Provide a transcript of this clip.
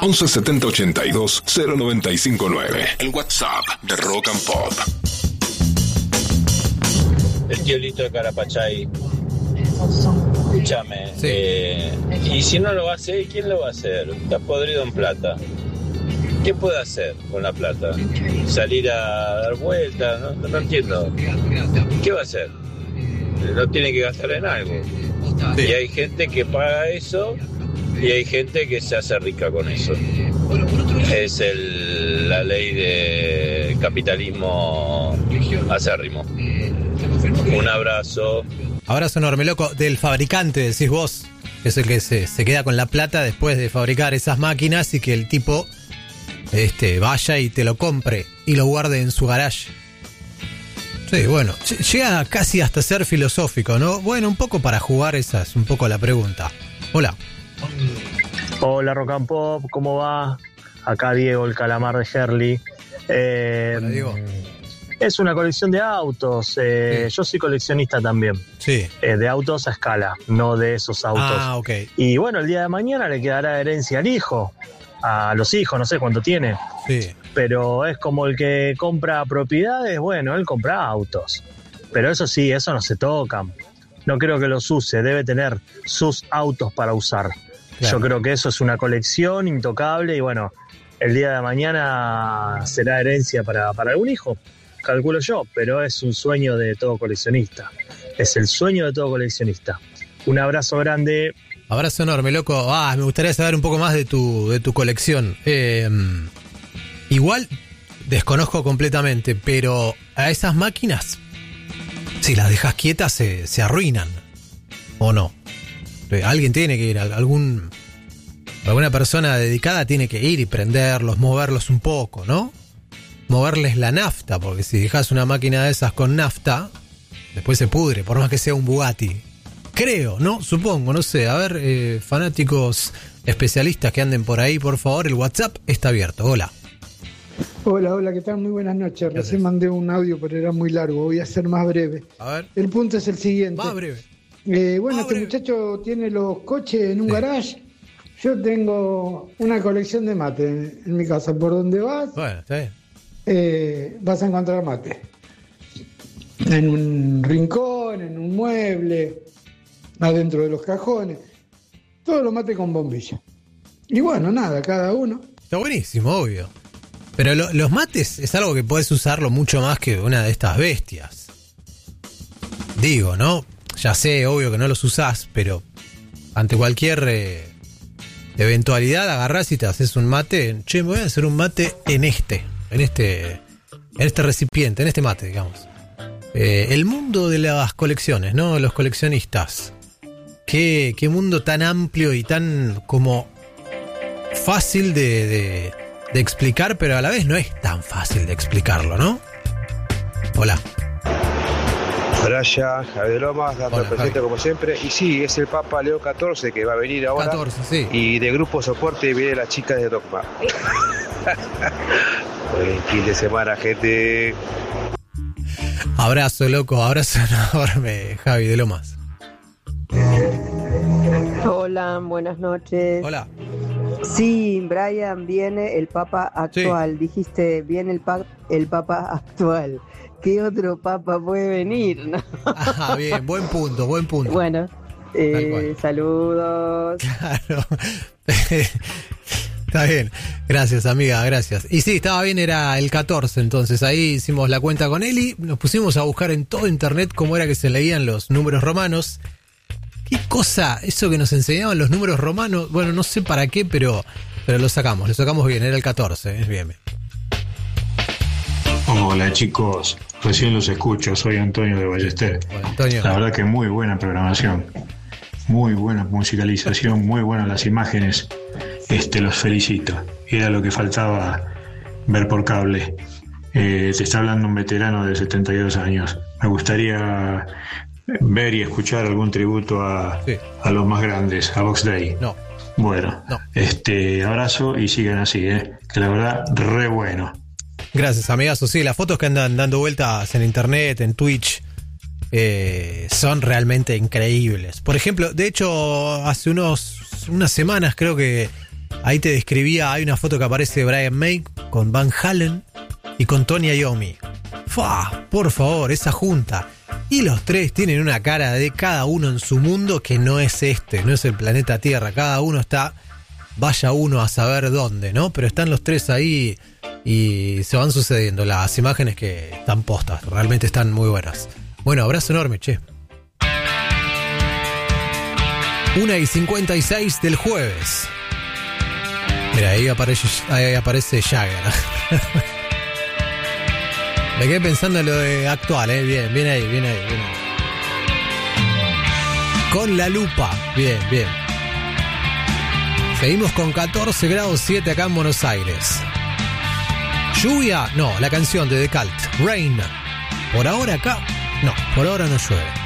11 70 82 0959. El WhatsApp de Rock and Pop. El tío Lito de Carapachay. Escúchame. Sí. Y si no lo va a hacer, ¿quién lo va a hacer? Está podrido en plata. ¿Qué puede hacer con la plata? ¿Salir a dar vueltas? No entiendo. ¿Qué va a hacer? Lo tiene que gastar en algo. Sí. Y hay gente que paga eso y hay gente que se hace rica con eso. Es la ley de capitalismo acérrimo. Un abrazo. Abrazo enorme, loco. Del fabricante, decís vos, que es el que se queda con la plata después de fabricar esas máquinas y que el tipo vaya y te lo compre y lo guarde en su garage. Sí, bueno, llega casi hasta ser filosófico, ¿no? Bueno, un poco para jugar, esa es un poco la pregunta. Hola. Hola Rock and Pop, ¿cómo va? Acá Diego, el calamar de Herley. Hola, Diego. Es una colección de autos. Sí. Yo soy coleccionista también. Sí. De autos a escala, no de esos autos. Ah, ok. Y bueno, el día de mañana le quedará herencia al hijo, a los hijos, no sé cuánto tiene. Sí. Pero es como el que compra propiedades, bueno, él compra autos. Pero eso sí, eso no se tocan. No creo que los use, debe tener sus autos para usar. Claro. Yo creo que eso es una colección intocable y bueno, el día de mañana será herencia para algún hijo, calculo yo, pero es un sueño de todo coleccionista. Es el sueño de todo coleccionista. Un abrazo grande. Abrazo enorme, loco. Me gustaría saber un poco más de tu colección. Igual desconozco completamente, pero a esas máquinas, si las dejas quietas, se arruinan. ¿O no? Alguien tiene que ir, alguna persona dedicada tiene que ir y prenderlos, moverlos un poco, ¿no? Moverles la nafta, porque si dejas una máquina de esas con nafta, después se pudre, por más que sea un Bugatti. Creo, ¿no? Supongo, no sé. A ver, fanáticos especialistas que anden por ahí, por favor, el WhatsApp está abierto. Hola. Hola, ¿qué tal? Muy buenas noches. Recién mandé un audio, pero era muy largo. Voy a ser más breve. A ver. El punto es el siguiente. Más breve. Este muchacho tiene los coches en un garage. Yo tengo una colección de mate en mi casa. Por donde vas, Bueno, está bien. vas a encontrar mate. En un rincón, en un mueble, adentro de los cajones. Todos los mates con bombilla. Y bueno, nada, cada uno. Está buenísimo, obvio. Pero los mates es algo que podés usarlo mucho más que una de estas bestias. Digo, ¿no? Ya sé, obvio que no los usás, pero ante cualquier eventualidad agarrás y te haces un mate. Che, me voy a hacer un mate en este recipiente, en este mate, digamos. El mundo de las colecciones, ¿no? Los coleccionistas. Qué mundo tan amplio y tan como fácil de explicar, pero a la vez no es tan fácil de explicarlo, ¿no? Hola. Brian, Javier Lomas, dando el presente como siempre. Y sí, es el Papa Leo XIV que va a venir ahora. 14, sí. Y de grupo soporte viene la chica de Dogma. Buen fin de semana, gente. Abrazo, loco, abrazo enorme, Javi de Lomas. Hola, buenas noches. Hola. Sí, Brian, viene el Papa actual. Sí. Dijiste, viene el Papa actual. ¿Qué otro Papa puede venir? ¿No? Bien, buen punto. Bueno, saludos. Claro. Está bien, gracias amiga, gracias. Y sí, estaba bien, era el 14, entonces ahí hicimos la cuenta con Eli, nos pusimos a buscar en todo internet cómo era que se leían los números romanos. ¿Qué cosa? Eso que nos enseñaban los números romanos, bueno, no sé para qué, pero lo sacamos bien, era el 14, es bien. Hola chicos, recién los escucho, soy Antonio de Ballester. Hola, Antonio. La verdad que muy buena programación, muy buena musicalización, muy buenas las imágenes, los felicito. Era lo que faltaba ver por cable. Te está hablando un veterano de 72 años. Me gustaría ver y escuchar algún tributo a los más grandes, a Box Day. No. Bueno, no. Abrazo y sigan así, que la verdad, re bueno. Gracias, amigazo. Sí, las fotos que andan dando vueltas en internet, en Twitch, son realmente increíbles. Por ejemplo, de hecho, hace unas semanas creo que Ahí te describía, hay una foto que aparece de Brian May con Van Halen y con Tony Iommi. ¡Fua! Por favor, esa junta. Y los tres tienen una cara de cada uno en su mundo que no es no es el planeta Tierra. Cada uno está, vaya uno a saber dónde, ¿no? Pero están los tres ahí y se van sucediendo las imágenes que están postas. Realmente están muy buenas. Bueno, abrazo enorme, che. 1:56 del jueves. Mira, ahí aparece Jagger. Me quedé pensando en lo de actual, bien ahí. Con la lupa, bien. Seguimos con 14 grados 7 acá en Buenos Aires. Lluvia, no, la canción de The Cult, Rain. Por ahora acá, no, por ahora no llueve.